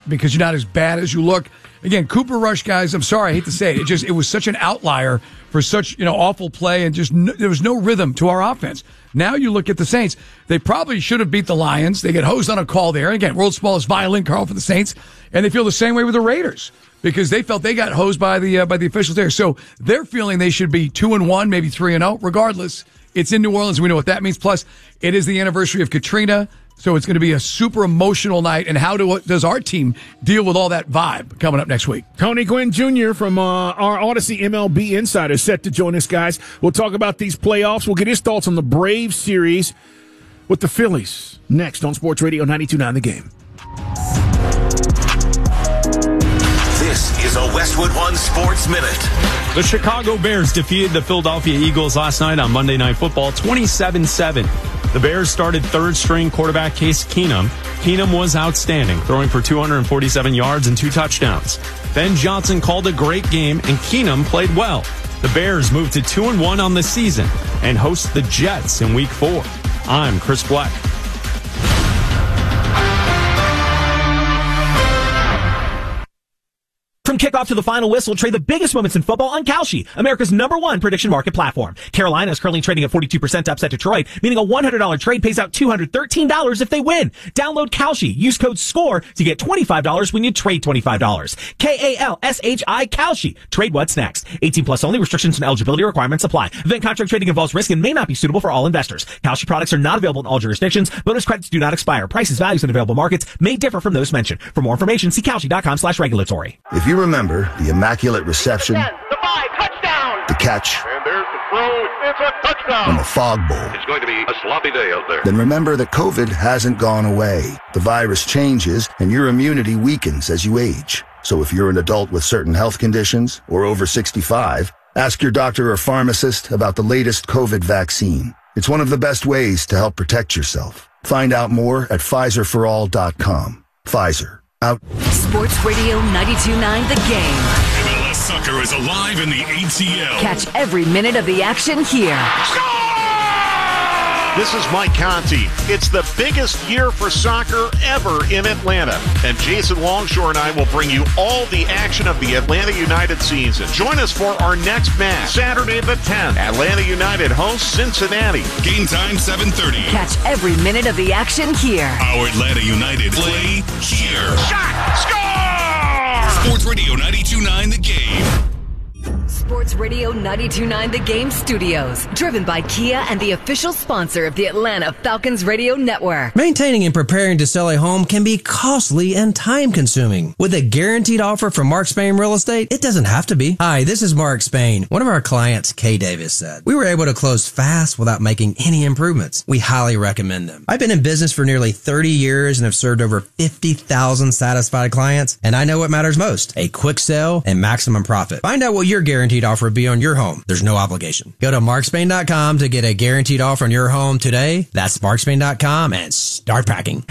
because you're not as bad as you look. Again, Cooper Rush, guys, I'm sorry, I hate to say it. It was such an outlier for such, awful play, and there was no rhythm to our offense. Now you look at the Saints. They probably should have beat the Lions. They get hosed on a call there. And again, world's smallest violin, Carl, for the Saints. And they feel the same way with the Raiders because they felt they got hosed by the officials there. So they're feeling they should be 2-1, maybe 3-0. Regardless, it's in New Orleans. We know what that means. Plus, it is the anniversary of Katrina. So it's going to be a super emotional night. And how does our team deal with all that vibe coming up next week? Tony Gwynn Jr. from our Odyssey MLB Insider is set to join us, guys. We'll talk about these playoffs. We'll get his thoughts on the Braves series with the Phillies next on Sports Radio 92.9 The Game. This is a Westwood One Sports Minute. The Chicago Bears defeated the Philadelphia Eagles last night on Monday Night Football 27-7. The Bears started third-string quarterback Case Keenum. Keenum was outstanding, throwing for 247 yards and 2 touchdowns. Ben Johnson called a great game, and Keenum played well. The Bears moved to 2-1 on the season and host the Jets in Week 4. I'm Chris Black. From kickoff to the final whistle, trade the biggest moments in football on Kalshi, America's #1 prediction market platform. Carolina is currently trading at 42% to upset Detroit, meaning a $100 trade pays out $213 if they win. Download Kalshi. Use code SCORE to get $25 when you trade $25. Kalshi. Kalshi. Trade what's next. 18 plus only. Restrictions and eligibility requirements apply. Event contract trading involves risk and may not be suitable for all investors. Kalshi products are not available in all jurisdictions. Bonus credits do not expire. Prices, values, and available markets may differ from those mentioned. For more information, see Kalshi.com/regulatory. If you remember the immaculate reception, the 5, touchdown, the catch, and there's the throw, it's a touchdown, and the Fog Bowl, it's going to be a sloppy day out there. Then remember that COVID hasn't gone away. The virus changes, and your immunity weakens as you age. So if you're an adult with certain health conditions or over 65, ask your doctor or pharmacist about the latest COVID vaccine. It's one of the best ways to help protect yourself. Find out more at PfizerForAll.com. Pfizer. Out. Sports Radio 92.9 The Game. MLS soccer is alive in the ATL. Catch every minute of the action here. This is Mike Conti. It's the biggest year for soccer ever in Atlanta. And Jason Longshore and I will bring you all the action of the Atlanta United season. Join us for our next match, Saturday the 10th. Atlanta United hosts Cincinnati. Game time 7:30. Catch every minute of the action here. Our Atlanta United play here. Shot! Score! Sports Radio 92.9 The Game. Sports Radio 92.9 The Game Studios. Driven by Kia and the official sponsor of the Atlanta Falcons Radio Network. Maintaining and preparing to sell a home can be costly and time-consuming. With a guaranteed offer from Mark Spain Real Estate, it doesn't have to be. Hi, this is Mark Spain. One of our clients, Kay Davis, said, "We were able to close fast without making any improvements. We highly recommend them. I've been in business for nearly 30 years and have served over 50,000 satisfied clients, and I know what matters most, a quick sale and maximum profit. Find out what your guaranteed offer would be on your home. There's no obligation. Go to markspain.com to get a guaranteed offer on your home today. That's markspain.com and start packing."